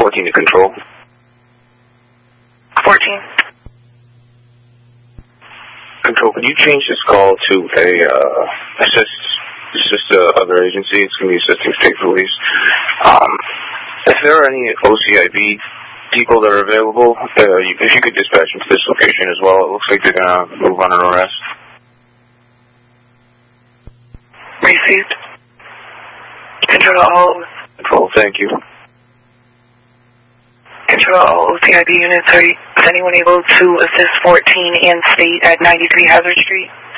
14 to control. 14. Control, can you change this call to a assist other agency? It's going to be assisting state police. If there are any OCIB people that are available, if you could dispatch them to this location as well. It looks like they're going to move on an arrest. Received. Control all. Control, thank you. Control all OCIB units. Is anyone able to assist 14 and state at 93 Hazard Street?